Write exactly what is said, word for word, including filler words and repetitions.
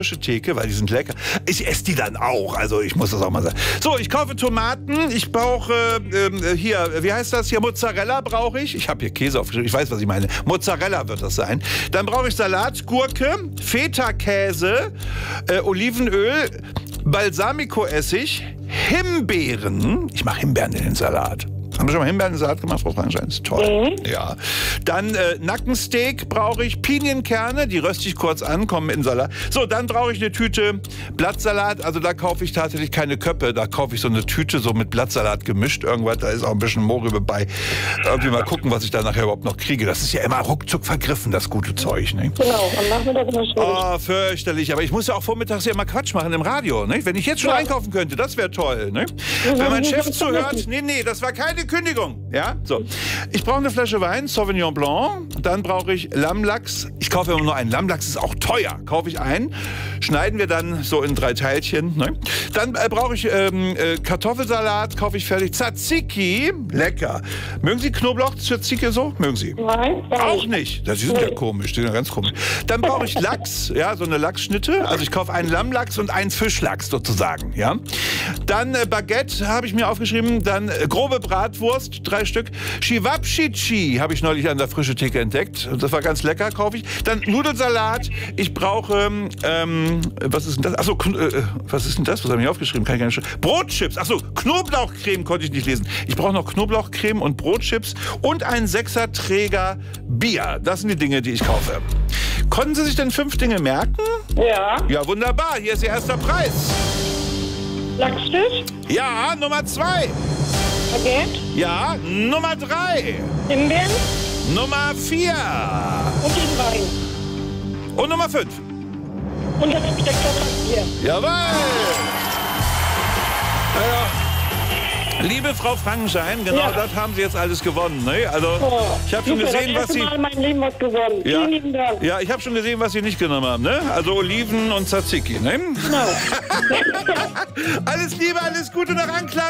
frische Theke, weil die sind lecker. Ich esse die dann auch, also ich muss das auch mal sagen. So, ich kaufe Tomaten, ich brauche äh, hier, wie heißt das hier, Mozzarella brauche ich. Ich habe hier Käse aufgeschrieben, ich weiß, was ich meine. Mozzarella wird das sein. Dann brauche ich Salat, Gurke, Feta-Käse, äh, Olivenöl, Balsamico-Essig, Himbeeren. Ich mache Himbeeren in den Salat. Haben wir schon mal Himbeeren in den Salat gemacht, Frau Frankenstein? Ist toll. Mhm. Ja. Dann äh, Nackensteak brauche ich, Pinienkerne, die röste ich kurz an, kommen in den Salat. So, dann brauche ich eine Tüte Blattsalat. Also da kaufe ich tatsächlich keine Köppe, da kaufe ich so eine Tüte so mit Blattsalat gemischt. Irgendwas, da ist auch ein bisschen Mohrrübe bei. Irgendwie mal gucken, was ich da nachher überhaupt noch kriege. Das ist ja immer ruckzuck vergriffen, das gute Zeug. Ne? Genau, am Nachmittag immer schwierig. Oh, fürchterlich. Aber ich muss ja auch vormittags ja immer Quatsch machen im Radio. Ne? Wenn ich jetzt schon ja. einkaufen könnte, das wäre toll. Ne? Ja, wenn mein Chef zuhört, nee, nee, das war keine Kündigung. Ja, so. Ich brauche eine Flasche Wein, Sauvignon Blanc. Dann brauche ich Lammlachs. Ich kaufe immer nur einen. Lammlachs ist auch teuer. Kaufe ich einen. Schneiden wir dann so in drei Teilchen. Ne? Dann äh, brauche ich ähm, äh, Kartoffelsalat. Kaufe ich fertig. Tzatziki. Lecker. Mögen Sie Knoblauch, Tzatziki so? Mögen Sie? Nein. Auch nicht. Das sind ja komisch. Die sind ja ganz komisch. Dann brauche ich Lachs. Ja, so eine Lachsschnitte. Also ich kaufe einen Lammlachs und einen Fischlachs sozusagen. Ja. Dann äh, Baguette habe ich mir aufgeschrieben. Dann äh, grobe Bratwurst. Drei Stück. Chivapchichi habe ich neulich an der frischen Theke entdeckt. Das war ganz lecker, kaufe ich. Dann Nudelsalat. Ich brauche, ähm, was ist denn das? Achso, äh, was ist denn das? Was habe ich aufgeschrieben? Kann ich gar nicht. Brotchips. Achso, Knoblauchcreme konnte ich nicht lesen. Ich brauche noch Knoblauchcreme und Brotchips und einen Sechserträger Bier. Das sind die Dinge, die ich kaufe. Konnten Sie sich denn fünf Dinge merken? Ja. Ja, wunderbar. Hier ist Ihr erster Preis. Lachsfisch? Ja, Nummer zwei. Baguette? Ja, Nummer drei. Himbeeren? Nummer vier. Und den Wein. Und Nummer fünf. Und das Steckdorfer Bier. Jawohl. Ja. Liebe Frau Frankenstein, genau Ja. das haben Sie jetzt alles gewonnen. Ne? Also Oh, ich habe schon super, gesehen, das was erste Sie... Mal in meinem Leben was gewonnen. Ja, Vielen lieben Dank. ja, ich habe schon gesehen, was Sie nicht genommen haben. Ne? Also Oliven und Tzatziki. Ne? Genau. Alles Liebe, alles Gute nach Anklam.